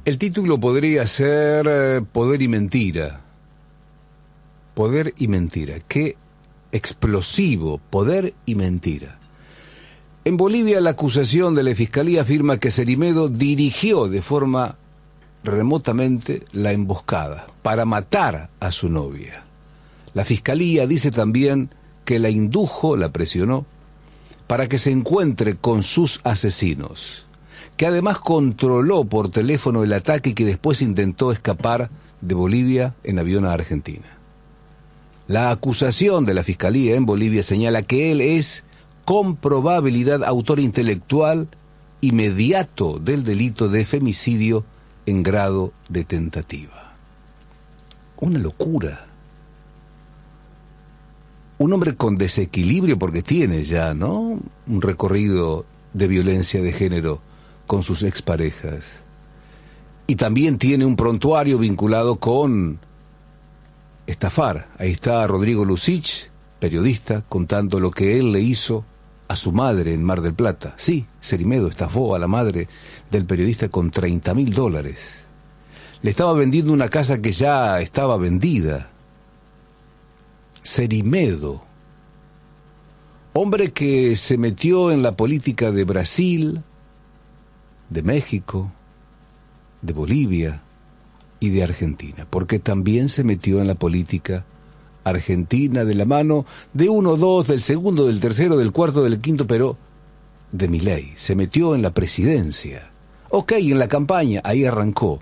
El título podría ser Poder y Mentira. Poder y Mentira. Qué explosivo, poder y mentira. En Bolivia, la acusación de la Fiscalía afirma que Cerimedo dirigió de forma remotamente la emboscada para matar a su novia. La Fiscalía dice también que la indujo, la presionó, para que se encuentre con sus asesinos, que además controló por teléfono el ataque y que después intentó escapar de Bolivia en avión a Argentina. La acusación de la Fiscalía en Bolivia señala que él es con probabilidad autor intelectual inmediato del delito de femicidio en grado de tentativa. Una locura. Un hombre con desequilibrio porque tiene ya, ¿no?, un recorrido de violencia de género con sus exparejas. Y también tiene un prontuario vinculado con estafar. Ahí está Rodrigo Lucich, periodista, contando lo que él le hizo a su madre en Mar del Plata. Sí, Cerimedo estafó a la madre del periodista con $30.000. Le estaba vendiendo una casa que ya estaba vendida. Cerimedo, hombre que se metió en la política de Brasil, de México, de Bolivia y de Argentina, porque también se metió en la política argentina de la mano de uno, dos, del segundo, del tercero, del cuarto, del quinto, pero de Milei. Se metió en la presidencia. Ok, en la campaña, ahí arrancó.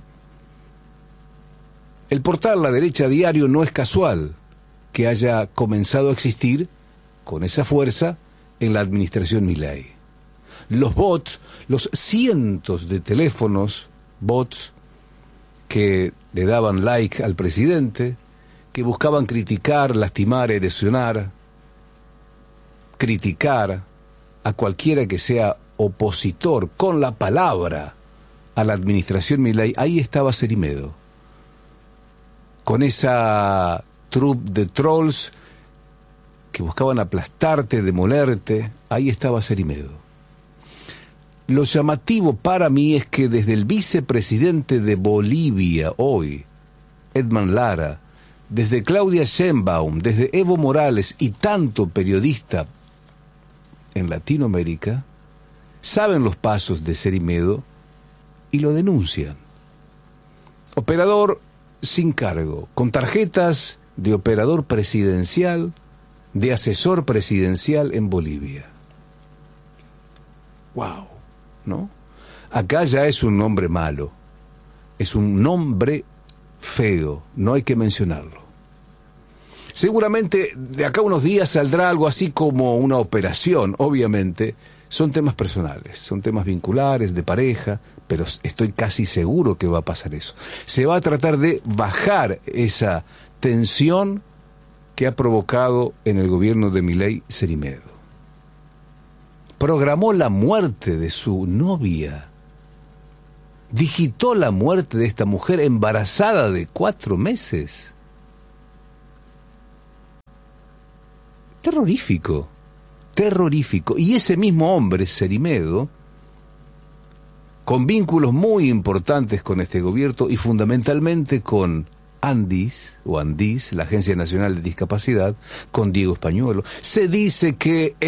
El portal La Derecha Diario no es casual que haya comenzado a existir con esa fuerza en la administración Milei. Los bots, los cientos de teléfonos, bots, que le daban like al presidente, que buscaban criticar, lastimar, erosionar, criticar a cualquiera que sea opositor con la palabra a la administración Milei. Ahí estaba Cerimedo, con esa troupe de trolls que buscaban aplastarte, demolerte. Ahí estaba Cerimedo. Lo llamativo para mí es que desde el vicepresidente de Bolivia hoy, Edman Lara, desde Claudia Sheinbaum, desde Evo Morales y tanto periodista en Latinoamérica, saben los pasos de Cerimedo y lo denuncian. Operador sin cargo, con tarjetas de operador presidencial, de asesor presidencial en Bolivia. ¡Wow! ¿No? Acá ya es un nombre malo, es un nombre feo, no hay que mencionarlo. Seguramente de acá a unos días saldrá algo así como una operación. Obviamente son temas personales, son temas vinculares, de pareja, pero estoy casi seguro que va a pasar eso. Se va a tratar de bajar esa tensión que ha provocado en el gobierno de Milei Cerimedo. Programó la muerte de su novia, digitó la muerte de esta mujer embarazada de 4 meses. Terrorífico, terrorífico. Y ese mismo hombre, Cerimedo, con vínculos muy importantes con este gobierno y fundamentalmente con Andis, la Agencia Nacional de Discapacidad, con Diego Españuelo, se dice que